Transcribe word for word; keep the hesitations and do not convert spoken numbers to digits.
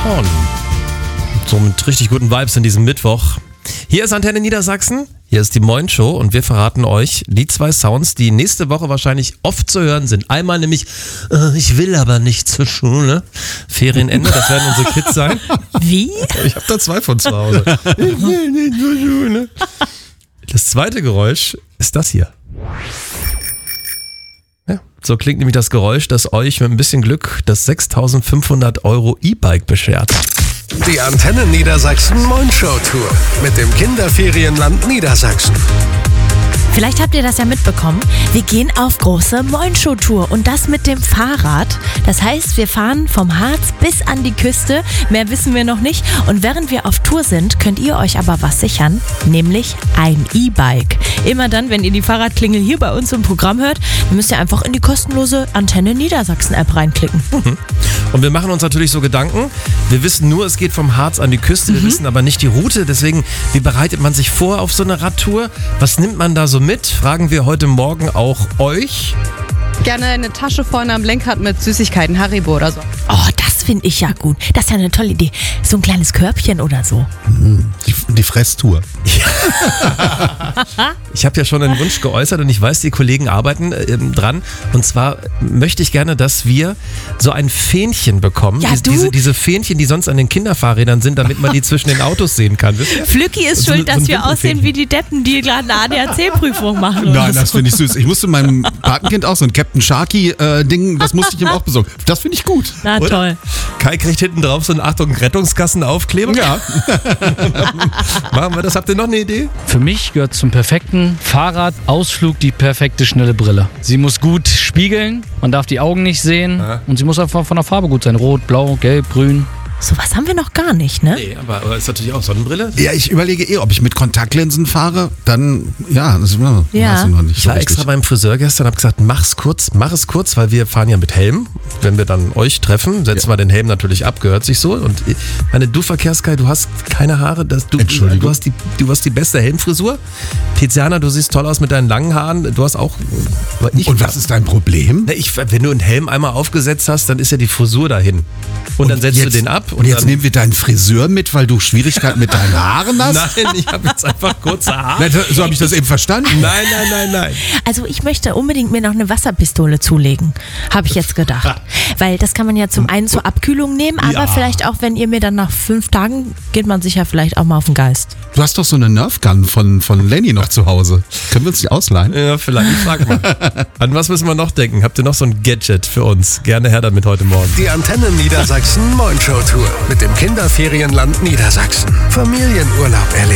Sean. So mit richtig guten Vibes in diesem Mittwoch. Hier ist Antenne Niedersachsen, hier ist die Moin Show und wir verraten euch die zwei Sounds, die nächste Woche wahrscheinlich oft zu hören sind. Einmal nämlich, äh, ich will aber nicht zur Schule. Ferienende, das werden unsere Kids sein. Wie? Ich habe da zwei von zu Hause. Ich will nicht zur Schule. Das zweite Geräusch ist das hier. Ja, so klingt nämlich das Geräusch, das euch mit ein bisschen Glück das sechstausendfünfhundert Euro E-Bike beschert. Die Antenne Niedersachsen Moin Show Tour mit dem Kinderferienland Niedersachsen. Vielleicht habt ihr das ja mitbekommen. Wir gehen auf große Moin-Show-Tour und das mit dem Fahrrad. Das heißt, wir fahren vom Harz bis an die Küste. Mehr wissen wir noch nicht. Und während wir auf Tour sind, könnt ihr euch aber was sichern, nämlich ein E-Bike. Immer dann, wenn ihr die Fahrradklingel hier bei uns im Programm hört, dann müsst ihr einfach in die kostenlose Antenne Niedersachsen-App reinklicken. Und wir machen uns natürlich so Gedanken. Wir wissen nur, es geht vom Harz an die Küste. Wir mhm. wissen aber nicht die Route. Deswegen, wie bereitet man sich vor auf so eine Radtour? Was nimmt man da so mit? Fragen wir heute Morgen auch euch. Gerne eine Tasche vorne am Lenkrad mit Süßigkeiten, Haribo oder so. Oh, das finde ich ja gut. Das ist ja eine tolle Idee. So ein kleines Körbchen oder so. Die, die Fresstour. Ich habe ja schon einen Wunsch geäußert und ich weiß, die Kollegen arbeiten äh, dran. Und zwar möchte ich gerne, dass wir so ein Fähnchen bekommen. Ja, Dies, du? Diese, diese Fähnchen, die sonst an den Kinderfahrrädern sind, damit man die zwischen den Autos sehen kann. Wisst ihr? Flücki ist So schuld, ein- so dass ein wir aussehen wie die Deppen, die gerade eine A D A C-Prüfung machen. oder Nein, so. das finde ich süß. Ich musste meinem Patenkind auch so ein Captain Sharky-Ding, das musste ich ihm auch besorgen. Das finde ich gut. Na Oder? toll. Kai kriegt hinten drauf so einen Achtung Rettungskassenaufkleber. Ja. Machen wir das. Habt ihr noch eine Idee? Für mich gehört zum perfekten Fahrradausflug die perfekte schnelle Brille. Sie muss gut spiegeln, man darf die Augen nicht sehen Ja. und sie muss einfach von der Farbe gut sein. Rot, blau, gelb, grün. Sowas haben wir noch gar nicht, ne? Nee, aber, aber ist natürlich auch Sonnenbrille. Ja, ich überlege eh, ob ich mit Kontaktlinsen fahre, dann, ja, das ja. Ja. weiß ich noch nicht Ich so war extra richtig. beim Friseur gestern und habe gesagt, mach's kurz, mach es kurz, weil wir fahren ja mit Helm. Wenn wir dann euch treffen, setzen wir den Helm natürlich ab, gehört sich so. Und ich meine, du Verkehrskai, du hast keine Haare, das, du, Entschuldigung. du, hast die, du hast die beste Helmfrisur. Tiziana, du siehst toll aus mit deinen langen Haaren. Du hast auch... Ich, Und was ist dein Problem? Ne, ich, wenn du einen Helm einmal aufgesetzt hast, dann ist ja die Frisur dahin. Und, dann setzt jetzt, du den ab. Und jetzt dann, nehmen wir deinen Friseur mit, weil du Schwierigkeiten mit deinen Haaren hast? Nein, ich habe jetzt einfach kurze Haare. Nein, so habe ich das eben verstanden. Nein, nein, nein, nein. Also ich möchte unbedingt mir noch eine Wasserpistole zulegen, habe ich jetzt gedacht. Weil das kann man ja zum einen zur Abkühlung nehmen, aber Ja. vielleicht auch, wenn ihr mir dann nach fünf Tagen, geht man sicher vielleicht auch mal auf den Geist. Du hast doch so eine Nerfgun von, von Lenny noch zu Hause. Können wir uns die ausleihen? Ja, vielleicht. Ich frag mal. An was müssen wir noch denken? Habt ihr noch so ein Gadget für uns? Gerne her damit heute Morgen. Die Antenne Niedersachsen Moin Show Tour mit dem Kinderferienland Niedersachsen. Familienurlaub erleben.